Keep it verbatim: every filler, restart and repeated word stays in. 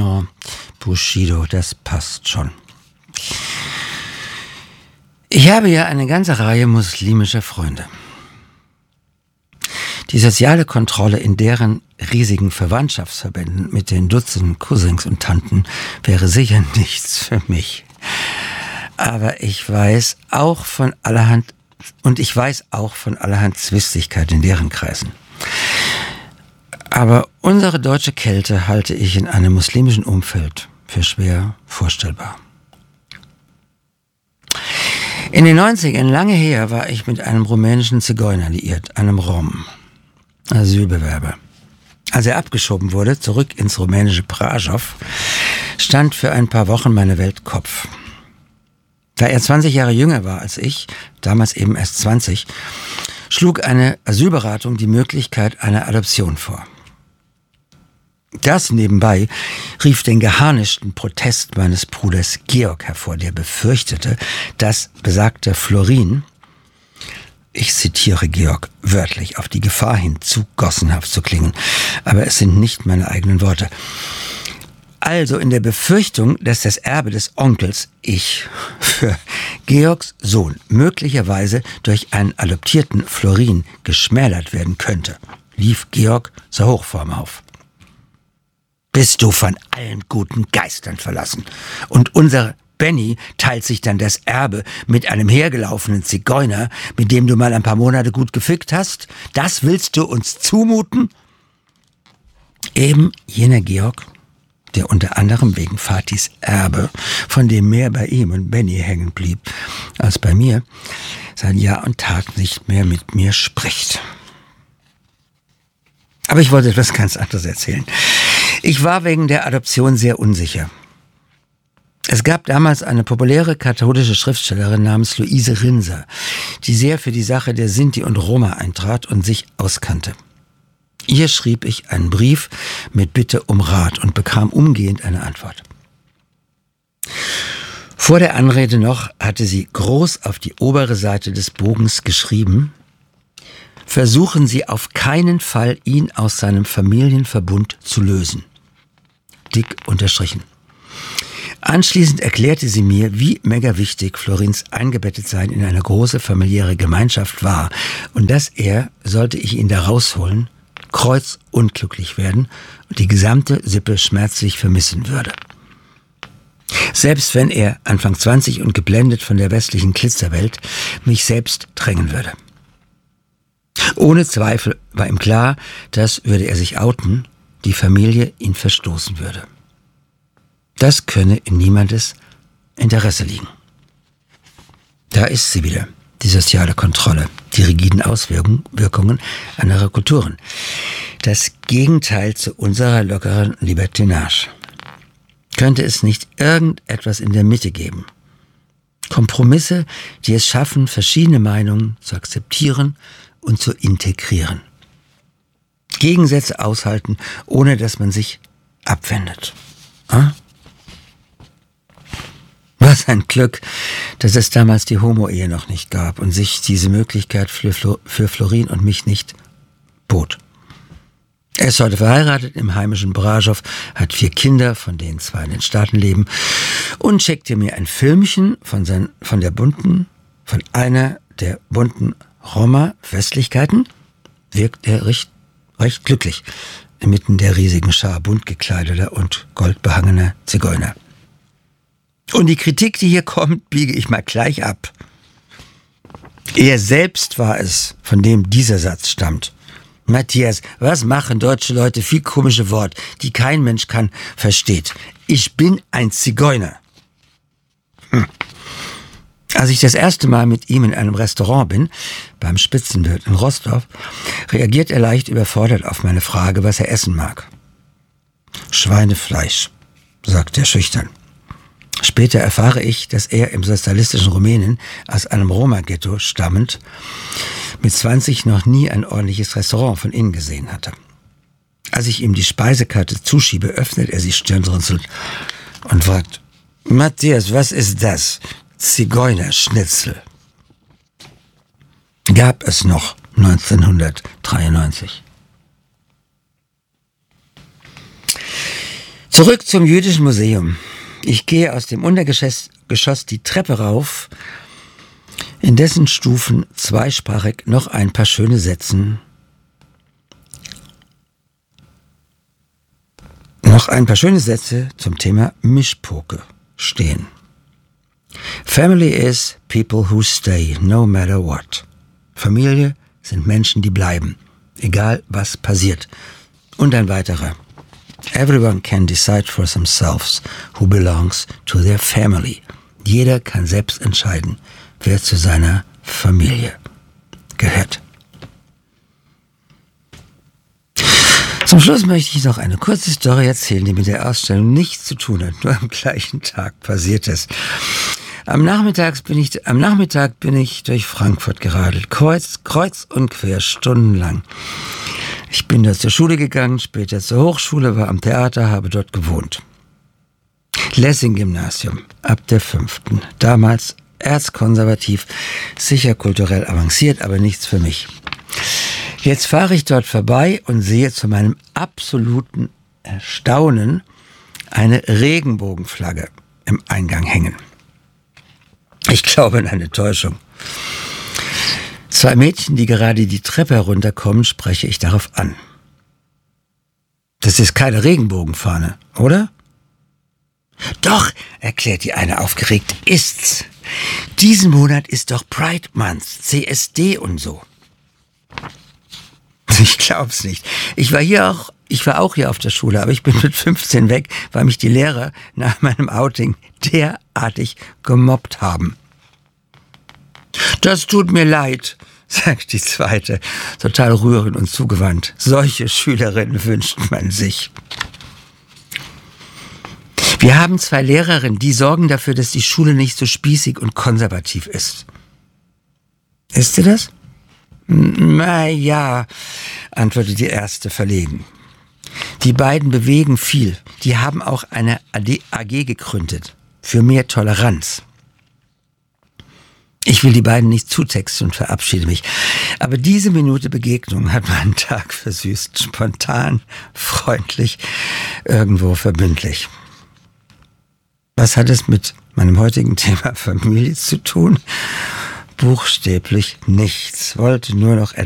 Oh, Bushido, das passt schon. Ich habe ja eine ganze Reihe muslimischer Freunde. Die soziale Kontrolle in deren riesigen Verwandtschaftsverbänden mit den Dutzenden Cousins und Tanten wäre sicher nichts für mich. Aber ich weiß auch von allerhand, und ich weiß auch von allerhand Zwistigkeit in deren Kreisen. Aber unsere deutsche Kälte halte ich in einem muslimischen Umfeld für schwer vorstellbar. In den neunzigern, lange her, war ich mit einem rumänischen Zigeuner liiert, einem Rom, Asylbewerber. Als er abgeschoben wurde, zurück ins rumänische Brașov, stand für ein paar Wochen meine Welt Kopf. Da er zwanzig Jahre jünger war als ich, damals eben erst zwanzig, schlug eine Asylberatung die Möglichkeit einer Adoption vor. Das nebenbei rief den geharnischten Protest meines Bruders Georg hervor, der befürchtete, dass besagter Florin, ich zitiere Georg wörtlich, auf die Gefahr hin, zu gossenhaft zu klingen, aber es sind nicht meine eigenen Worte. Also in der Befürchtung, dass das Erbe des Onkels, ich, für Georgs Sohn möglicherweise durch einen adoptierten Florin geschmälert werden könnte, lief Georg zur Hochform auf. Bist du von allen guten Geistern verlassen? Und unser Benny teilt sich dann das Erbe mit einem hergelaufenen Zigeuner, mit dem du mal ein paar Monate gut gefickt hast? Das willst du uns zumuten? Eben jener Georg, der unter anderem wegen Fatis Erbe, von dem mehr bei ihm und Benny hängen blieb als bei mir, seit Jahr und Tag nicht mehr mit mir spricht. Aber ich wollte etwas ganz anderes erzählen. Ich war wegen der Adoption sehr unsicher. Es gab damals eine populäre katholische Schriftstellerin namens Luise Rinser, die sehr für die Sache der Sinti und Roma eintrat und sich auskannte. Ihr schrieb ich einen Brief mit Bitte um Rat und bekam umgehend eine Antwort. Vor der Anrede noch hatte sie groß auf die obere Seite des Bogens geschrieben: Versuchen Sie auf keinen Fall, ihn aus seinem Familienverbund zu lösen. Dick unterstrichen. Anschließend erklärte sie mir, wie mega wichtig Florins Eingebettetsein in eine große familiäre Gemeinschaft war und dass er, sollte ich ihn da rausholen, kreuzunglücklich werden und die gesamte Sippe schmerzlich vermissen würde. Selbst wenn er, Anfang zwanzig und geblendet von der westlichen Glitzerwelt, mich selbst drängen würde. Ohne Zweifel war ihm klar, dass, würde er sich outen, die Familie ihn verstoßen würde. Das könne in niemandes Interesse liegen. Da ist sie wieder, die soziale Kontrolle, die rigiden Auswirkungen anderer Kulturen. Das Gegenteil zu unserer lockeren Libertinage. Könnte es nicht irgendetwas in der Mitte geben? Kompromisse, die es schaffen, verschiedene Meinungen zu akzeptieren und zu integrieren. Gegensätze aushalten, ohne dass man sich abwendet. Hm? Was ein Glück, dass es damals die Homo-Ehe noch nicht gab und sich diese Möglichkeit für, Flo- für Florin und mich nicht bot. Er ist heute verheiratet im heimischen Brașov, hat vier Kinder, von denen zwei in den Staaten leben, und schickte mir ein Filmchen von, sein, von der bunten, von einer der bunten Roma-Festlichkeiten. Wirkt er recht, recht glücklich, inmitten der riesigen Schar bunt gekleideter und goldbehangener Zigeuner. Und die Kritik, die hier kommt, biege ich mal gleich ab. Er selbst war es, von dem dieser Satz stammt. Matthias, was machen deutsche Leute viel komische Wort, die kein Mensch kann, versteht. Ich bin ein Zigeuner. Hm. Als ich das erste Mal mit ihm in einem Restaurant bin, beim Spitzenwirt in Rostow, reagiert er leicht überfordert auf meine Frage, was er essen mag. Schweinefleisch, sagt er schüchtern. Später erfahre ich, dass er im sozialistischen Rumänien aus einem Roma-Ghetto stammend mit zwanzig noch nie ein ordentliches Restaurant von innen gesehen hatte. Als ich ihm die Speisekarte zuschiebe, öffnet er sie stirnrunzelnd und fragt: Matthias, was ist das? Zigeunerschnitzel. Gab es noch neunzehnhundertdreiundneunzig. Zurück zum Jüdischen Museum. Ich gehe aus dem Untergeschoss Geschoss die Treppe rauf, in dessen Stufen zweisprachig noch ein paar schöne Sätze, noch ein paar schöne Sätze zum Thema Mischpoke stehen. Family is people who stay, no matter what. Familie sind Menschen, die bleiben, egal was passiert. Und ein weiterer. Everyone can decide for themselves who belongs to their family. Jeder kann selbst entscheiden, wer zu seiner Familie gehört. Zum Schluss möchte ich noch eine kurze Story erzählen, die mit der Ausstellung nichts zu tun hat, nur am gleichen Tag passiert ist. Am Nachmittag bin ich, am Nachmittag bin ich durch Frankfurt geradelt, kreuz, kreuz und quer, stundenlang. Ich bin da zur Schule gegangen, später zur Hochschule, war am Theater, habe dort gewohnt. Lessing-Gymnasium, ab der fünften. Damals erzkonservativ, sicher kulturell avanciert, aber nichts für mich. Jetzt fahre ich dort vorbei und sehe zu meinem absoluten Erstaunen eine Regenbogenflagge im Eingang hängen. Ich glaube an eine Täuschung. Zwei Mädchen, die gerade die Treppe herunterkommen, spreche ich darauf an. Das ist keine Regenbogenfahne, oder? Doch, erklärt die eine aufgeregt, ist's. Diesen Monat ist doch Pride Month, C S D und so. Ich glaub's nicht. Ich war hier auch, ich war auch hier auf der Schule, aber ich bin mit fünfzehn weg, weil mich die Lehrer nach meinem Outing derartig gemobbt haben. Das tut mir leid, sagt die zweite, total rührend und zugewandt. Solche Schülerinnen wünscht man sich. Wir haben zwei Lehrerinnen, die sorgen dafür, dass die Schule nicht so spießig und konservativ ist. Ist sie das? Na ja, antwortet die erste verlegen. Die beiden bewegen viel. Die haben auch eine A G gegründet für mehr Toleranz. Ich will die beiden nicht zutexten und verabschiede mich. Aber diese Minute Begegnung hat meinen Tag versüßt. Spontan, freundlich, irgendwo verbindlich. Was hat es mit meinem heutigen Thema Familie zu tun? Buchstäblich nichts. Wollte nur noch